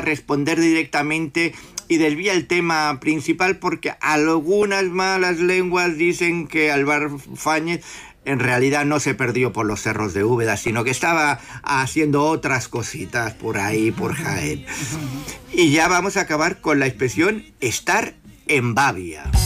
responder directamente y desvía el tema principal, porque algunas malas lenguas dicen que Álvar Fáñez en realidad no se perdió por los cerros de Úbeda, sino que estaba haciendo otras cositas por ahí, por Jaén. Y ya vamos a acabar con la expresión estar en babia.